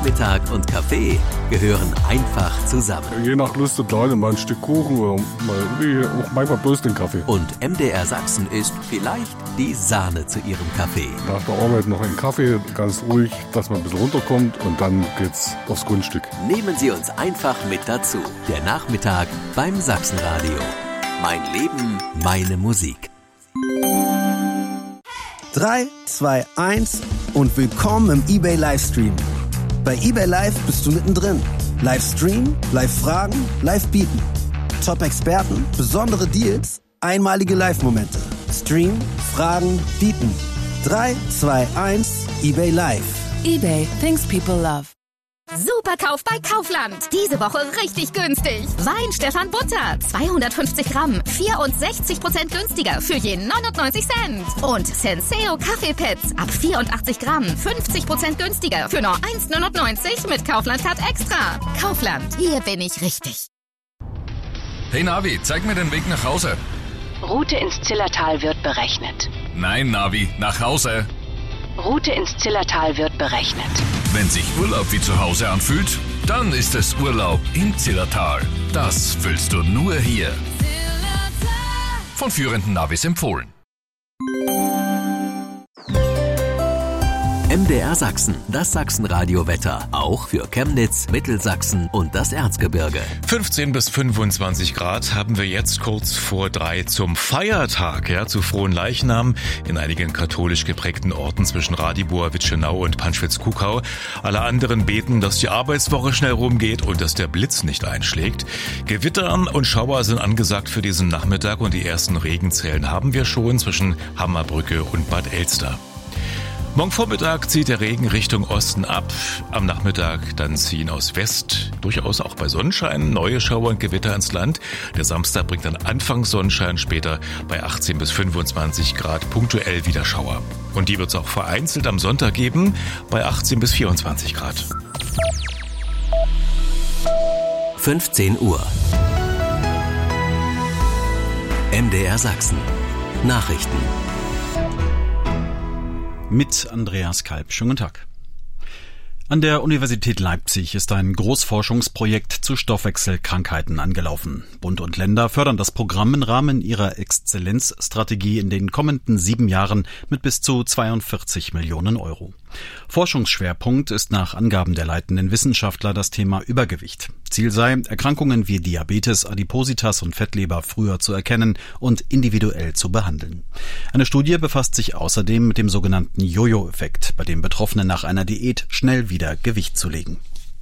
Nachmittag und Kaffee gehören einfach zusammen. Je nach Lust und Laune mal ein Stück Kuchen oder auch manchmal bloß den Kaffee. Und MDR Sachsen ist vielleicht die Sahne zu ihrem Kaffee. Nach der Arbeit noch einen Kaffee, ganz ruhig, dass man ein bisschen runterkommt und dann geht's aufs Grundstück. Nehmen Sie uns einfach mit dazu. Der Nachmittag beim Sachsenradio. Mein Leben, meine Musik. 3, 2, 1 und willkommen im eBay Livestream. Bei eBay Live bist du mittendrin. Livestream, Live-Fragen, Live-Bieten. Top-Experten, besondere Deals, einmalige Live-Momente. Stream, Fragen, Bieten. 3, 2, 1, eBay Live. eBay, things people love. Superkauf bei Kaufland. Diese Woche richtig günstig. Wein Stefan Butter. 250 Gramm. 64% günstiger für je 99 Cent. Und Senseo Kaffeepads. Ab 84 Gramm. 50% günstiger für nur 1,99 mit Kaufland Card Extra. Kaufland. Hier bin ich richtig. Hey Navi, zeig mir den Weg nach Hause. Route ins Zillertal wird berechnet. Nein, Navi, nach Hause. Route ins Zillertal wird berechnet. Wenn sich Urlaub wie zu Hause anfühlt, dann ist es Urlaub im Zillertal. Das fühlst du nur hier. Von führenden Navis empfohlen. MDR Sachsen, das Sachsenradio-Wetter. Auch für Chemnitz, Mittelsachsen und das Erzgebirge. 15 bis 25 Grad haben wir jetzt kurz vor 3 zum Feiertag, zu Fronleichnam in einigen katholisch geprägten Orten zwischen Radibor, Witschenau und Panschwitz-Kuckau. Alle anderen beten, dass die Arbeitswoche schnell rumgeht und dass der Blitz nicht einschlägt. Gewitter und Schauer sind angesagt für diesen Nachmittag und die ersten Regenzellen haben wir schon zwischen Hammerbrücke und Bad Elster. Morgen Vormittag zieht der Regen Richtung Osten ab. Am Nachmittag dann ziehen aus West, durchaus auch bei Sonnenschein, neue Schauer und Gewitter ins Land. Der Samstag bringt dann anfangs Sonnenschein, später bei 18 bis 25 Grad punktuell wieder Schauer. Und die wird es auch vereinzelt am Sonntag geben, bei 18 bis 24 Grad. 15 Uhr. MDR Sachsen. Nachrichten. Mit Andreas Kalb. Schönen guten Tag. An der Universität Leipzig ist ein Großforschungsprojekt zu Stoffwechselkrankheiten angelaufen. Bund und Länder fördern das Programm im Rahmen ihrer Exzellenzstrategie in den kommenden 7 Jahren mit bis zu 42 Millionen Euro. Forschungsschwerpunkt ist nach Angaben der leitenden Wissenschaftler das Thema Übergewicht. Ziel sei, Erkrankungen wie Diabetes, Adipositas und Fettleber früher zu erkennen und individuell zu behandeln. Eine Studie befasst sich außerdem mit dem sogenannten Jojo-Effekt, bei dem Betroffene nach einer Diät schnell wieder Gewicht zulegen.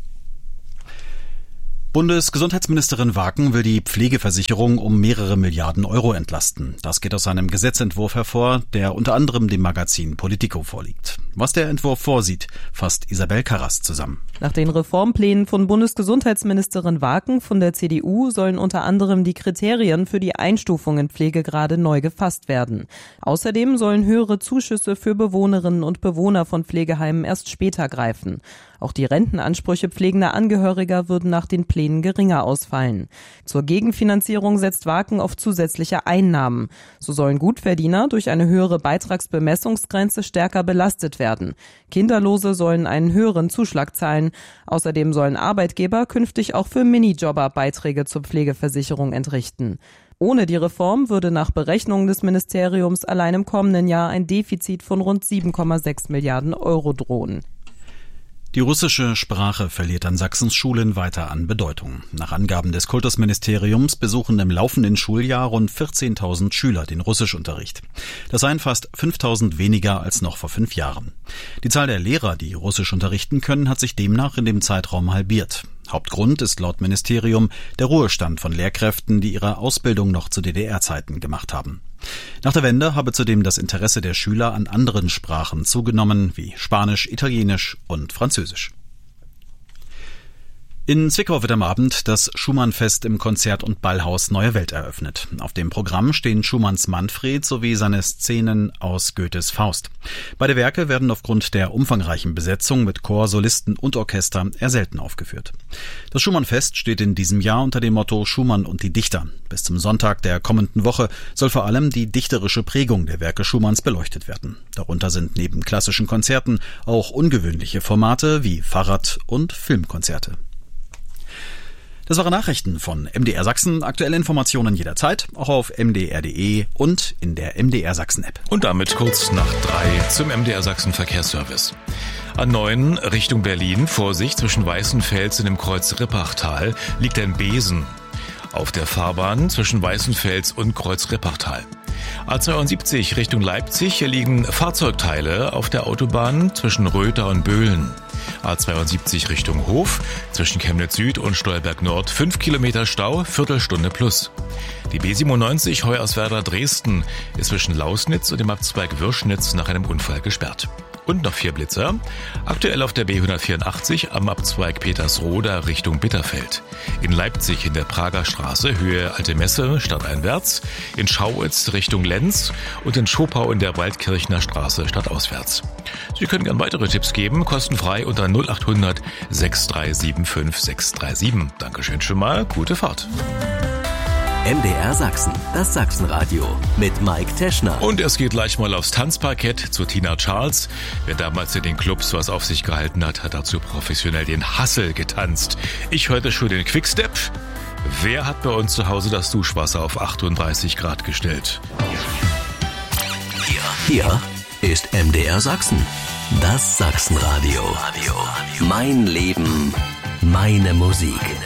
Bundesgesundheitsministerin Waken will die Pflegeversicherung um mehrere Milliarden Euro entlasten. Das geht aus einem Gesetzentwurf hervor, der unter anderem dem Magazin Politico vorliegt. Was der Entwurf vorsieht, fasst Isabel Karras zusammen. Nach den Reformplänen von Bundesgesundheitsministerin Waken von der CDU sollen unter anderem die Kriterien für die Einstufung in Pflegegrade neu gefasst werden. Außerdem sollen höhere Zuschüsse für Bewohnerinnen und Bewohner von Pflegeheimen erst später greifen. Auch die Rentenansprüche pflegender Angehöriger würden nach den Plänen geringer ausfallen. Zur Gegenfinanzierung setzt Waken auf zusätzliche Einnahmen. So sollen Gutverdiener durch eine höhere Beitragsbemessungsgrenze stärker belastet werden. Kinderlose sollen einen höheren Zuschlag zahlen. Außerdem sollen Arbeitgeber künftig auch für Minijobber Beiträge zur Pflegeversicherung entrichten. Ohne die Reform würde nach Berechnungen des Ministeriums allein im kommenden Jahr ein Defizit von rund 7,6 Milliarden Euro drohen. Die russische Sprache verliert an Sachsens Schulen weiter an Bedeutung. Nach Angaben des Kultusministeriums besuchen im laufenden Schuljahr rund 14.000 Schüler den Russischunterricht. Das seien fast 5.000 weniger als noch vor 5 Jahren. Die Zahl der Lehrer, die Russisch unterrichten können, hat sich demnach in dem Zeitraum halbiert. Hauptgrund ist laut Ministerium der Ruhestand von Lehrkräften, die ihre Ausbildung noch zu DDR-Zeiten gemacht haben. Nach der Wende habe zudem das Interesse der Schüler an anderen Sprachen zugenommen, wie Spanisch, Italienisch und Französisch. In Zwickau wird am Abend das Schumann-Fest im Konzert- und Ballhaus Neue Welt eröffnet. Auf dem Programm stehen Schumanns Manfred sowie seine Szenen aus Goethes Faust. Beide Werke werden aufgrund der umfangreichen Besetzung mit Chor, Solisten und Orchester eher selten aufgeführt. Das Schumann-Fest steht in diesem Jahr unter dem Motto Schumann und die Dichter. Bis zum Sonntag der kommenden Woche soll vor allem die dichterische Prägung der Werke Schumanns beleuchtet werden. Darunter sind neben klassischen Konzerten auch ungewöhnliche Formate wie Fahrrad- und Filmkonzerte. Das waren Nachrichten von MDR Sachsen. Aktuelle Informationen jederzeit, auch auf mdr.de und in der MDR Sachsen App. Und damit kurz nach 3 zum MDR Sachsen Verkehrsservice. A9 Richtung Berlin, Vorsicht, zwischen Weißenfels und dem Kreuz Rippachtal liegt ein Besen auf der Fahrbahn zwischen Weißenfels und Kreuz Rippachtal. A72 Richtung Leipzig, hier liegen Fahrzeugteile auf der Autobahn zwischen Röther und Böhlen. A72 Richtung Hof, zwischen Chemnitz Süd und Stolberg Nord 5 Kilometer Stau, Viertelstunde plus. Die B97 Hoyerswerda Dresden ist zwischen Lausnitz und dem Abzweig Würschnitz nach einem Unfall gesperrt. Und noch 4 Blitzer. Aktuell auf der B184 am Abzweig Petersroda Richtung Bitterfeld. In Leipzig in der Prager Straße Höhe Alte Messe stadteinwärts. In Schauitz Richtung Lenz und in Schopau in der Waldkirchner Straße stadtauswärts. Sie können gern weitere Tipps geben, kostenfrei unter 0800 6375 637. Dankeschön schon mal, gute Fahrt. MDR Sachsen, das Sachsenradio mit Mike Teschner. Und es geht gleich mal aufs Tanzparkett zu Tina Charles. Wer damals in den Clubs was auf sich gehalten hat, hat dazu professionell den Hustle getanzt. Ich heute schon den Quickstep. Wer hat bei uns zu Hause das Duschwasser auf 38 Grad gestellt? Hier ist MDR Sachsen, das Sachsenradio. Mein Leben, meine Musik.